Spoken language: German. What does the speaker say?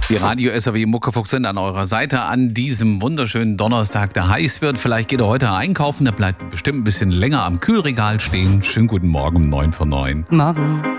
Die Radio SAW Muckefuchs sind an eurer Seite an diesem wunderschönen Donnerstag, der heiß wird. Vielleicht geht er heute einkaufen, der bleibt bestimmt ein bisschen länger am Kühlregal stehen. Schönen guten Morgen, 9 vor 9. Morgen.